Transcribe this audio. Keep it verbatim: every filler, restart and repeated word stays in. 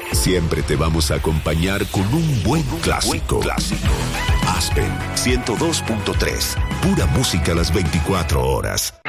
Siempre te vamos a acompañar con un buen clásico. Buen clásico. Aspen ciento dos punto tres. Pura música las veinticuatro horas.